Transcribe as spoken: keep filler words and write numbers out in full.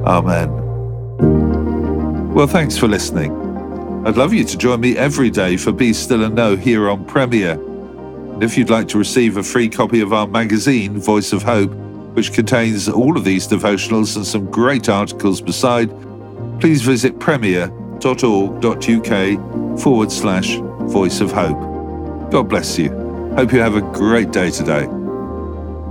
Amen. Well, thanks for listening. I'd love you to join me every day for Be Still and Know here on Premier. And if you'd like to receive a free copy of our magazine, Voice of Hope, which contains all of these devotionals and some great articles beside, please visit premier.org.uk forward slash Voice of Hope. God bless you. Hope you have a great day today.